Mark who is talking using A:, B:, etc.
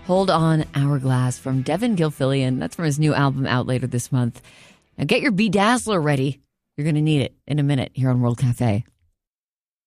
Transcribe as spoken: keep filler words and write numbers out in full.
A: Hold On Hourglass from Devin Gilfillian. That's from his new album out later this month. Now get your Bedazzler ready. You're going to need it in a minute here on World Cafe.